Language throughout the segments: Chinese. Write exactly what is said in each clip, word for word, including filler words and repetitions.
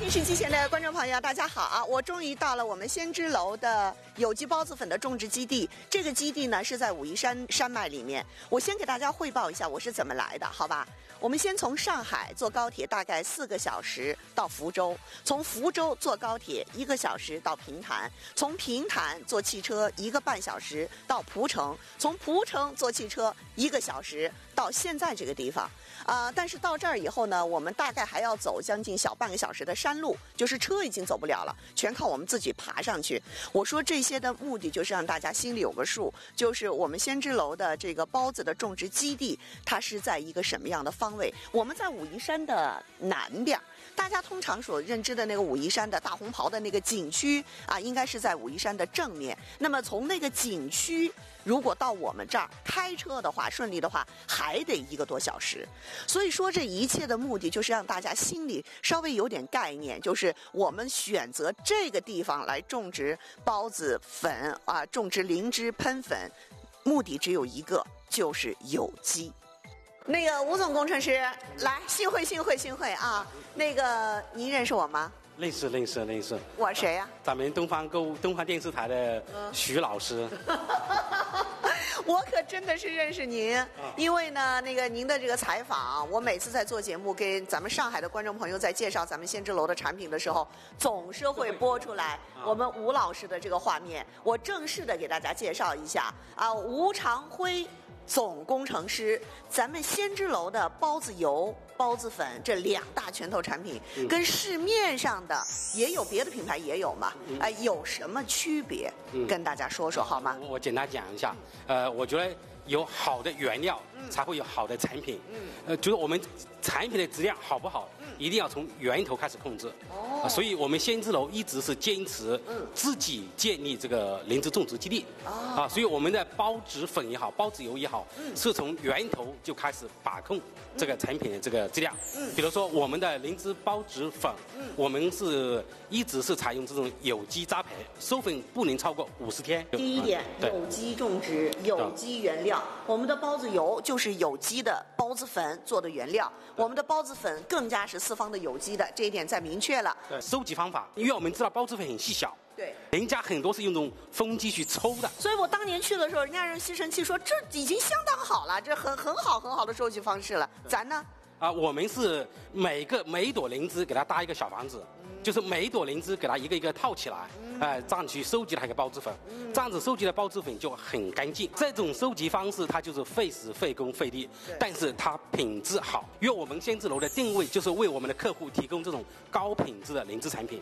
电视机前的观众朋友，大家好！我终于到了我们先知楼的有机孢子粉的种植基地。这个基地呢是在武夷山山脉里面。我先给大家汇报一下我是怎么来的，好吧？我们先从上海坐高铁，大概四个小时到福州；从福州坐高铁一个小时到平潭；从平潭坐汽车一个半小时到蒲城；从蒲城坐汽车一个小时到现在这个地方。啊、呃，但是到这儿以后呢，我们大概还要走将近小半个小时的山路，就是车已经走不了了，全靠我们自己爬上去。我说这些的目的就是让大家心里有个数，就是我们先知楼的这个孢子的种植基地，它是在一个什么样的方位？我们在武夷山的南边。大家通常所认知的那个武夷山的大红袍的那个景区啊，应该是在武夷山的正面。那么从那个景区，如果到我们这儿开车的话，顺利的话，还得一个多小时。所以说这一切的目的就是让大家心里稍微有点概念，就是我们选择这个地方来种植孢子粉啊，种植灵芝喷粉，目的只有一个，就是有机。那个吴总工程师，来，幸会幸会幸会啊！那个您认识我吗？ 认识认识认识。 我谁呀、 啊？咱们东方购物东方电视台的徐老师。 我可真的是认识您，因为呢，那个您的这个采访，我每次在做节目给咱们上海的观众朋友在介绍咱们先知楼的产品的时候，总是会播出来我们吴老师的这个画面。我正式的给大家介绍一下啊，吴长辉总工程师，咱们先知楼的孢子油、孢子粉这两大拳头产品，嗯、跟市面上的也有别的品牌也有嘛，啊、嗯呃，有什么区别？嗯、跟大家说说好吗？ 我我简单讲一下，呃，我觉得有好的原料，嗯、才会有好的产品。嗯，呃，就是我们产品的质量好不好，嗯、一定要从源头开始控制。哦，呃、所以我们先知楼一直是坚持自己建立这个灵芝种植基地。哦，啊，所以我们的孢子粉也好，孢子油也好。嗯、是从源头就开始把控这个产品的这个质量。嗯，比如说我们的灵芝孢子粉，嗯，我们是一直是采用这种有机栽培，授粉不能超过五十天。 第一点，嗯、有机种植，有机原料。我们的孢子油就是有机的孢子粉做的原料，我们的孢子粉更加是四方的有机的，这一点再明确了。 对，收集方法，因为我们知道孢子粉很细小。 对， 人家很多是用这种风机去抽的， 所以我当年去的时候，人家用吸尘器说这已经相当好了，这很很好很好的收集方式了。咱呢？ 啊，我们是每个每一朵灵芝给它搭一个小房子，嗯、就是每一朵灵芝给它一个一个套起来，哎、嗯呃，这样去收集它一个孢子粉，嗯、这样子收集的孢子粉就很干净。这种收集方式它就是费时费工费力，但是它品质好，因为我们先知楼的定位就是为我们的客户提供这种高品质的灵芝产品。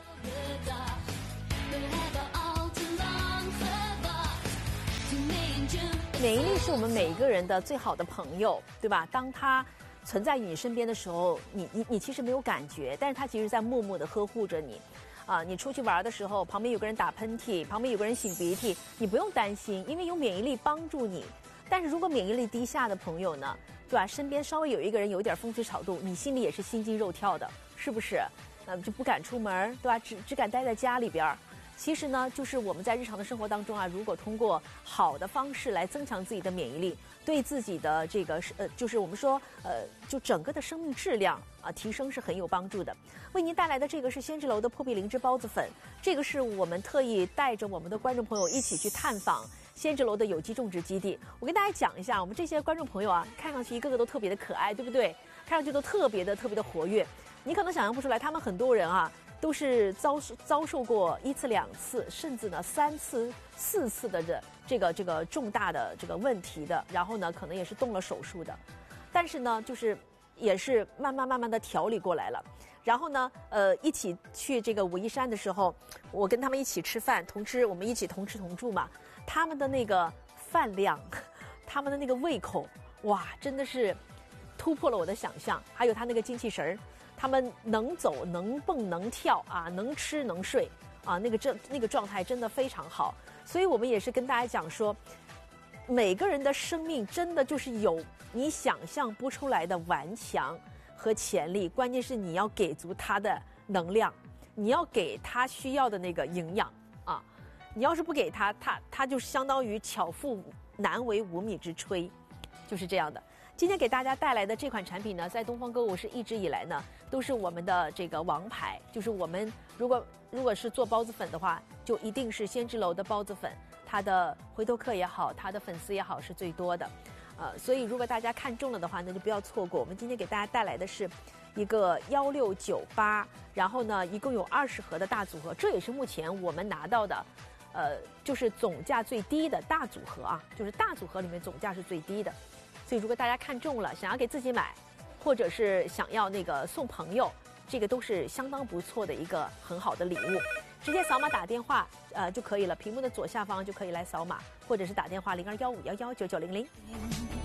免疫力是我们每一个人的最好的朋友，对吧？当它存在于你身边的时候，你你你其实没有感觉，但是它其实在默默地呵护着你。啊，你出去玩的时候，旁边有个人打喷嚏，旁边有个人擤鼻涕，你不用担心，因为有免疫力帮助你。但是如果免疫力低下的朋友呢，对吧？身边稍微有一个人有一点风吹草动，你心里也是心惊肉跳的，是不是？那就不敢出门，对吧？只只敢待在家里边。其实呢，就是我们在日常的生活当中啊，如果通过好的方式来增强自己的免疫力，对自己的这个呃，就是我们说呃，就整个的生命质量啊提升是很有帮助的。为您带来的这个是先知楼的破壁灵芝孢子粉，这个是我们特意带着我们的观众朋友一起去探访先知楼的有机种植基地。我跟大家讲一下，我们这些观众朋友啊，看上去一个个都特别的可爱，对不对？看上去都特别的特别的活跃。你可能想象不出来，他们很多人啊。都是遭遭受过一次、两次，甚至呢三次、四次的这这个这个重大的这个问题的，然后呢可能也是动了手术的，但是呢就是也是慢慢慢慢的调理过来了。然后呢，呃，一起去这个武夷山的时候，我跟他们一起吃饭，同吃，我们一起同吃同住嘛。他们的那个饭量，他们的那个胃口，哇，真的是突破了我的想象。还有他那个精气神儿。他们能走能蹦能跳啊，能吃能睡啊，那个这那个状态真的非常好。所以我们也是跟大家讲说，每个人的生命真的就是有你想象不出来的顽强和潜力，关键是你要给足他的能量，你要给他需要的那个营养啊。你要是不给他，他他就相当于巧妇难为无米之炊，就是这样的。今天给大家带来的这款产品呢，在东方购物是一直以来呢都是我们的这个王牌。就是我们如果如果是做包子粉的话，就一定是先知楼的包子粉，它的回头客也好，它的粉丝也好是最多的。呃，所以如果大家看中了的话，那就不要错过。我们今天给大家带来的是一个幺六九八，然后呢，一共有二十盒的大组合，这也是目前我们拿到的，呃，就是总价最低的大组合啊，就是大组合里面总价是最低的。所以如果大家看中了，想要给自己买，或者是想要那个送朋友，这个都是相当不错的一个很好的礼物。直接扫码打电话呃就可以了，屏幕的左下方就可以来扫码，或者是打电话零二幺五幺幺九九零零。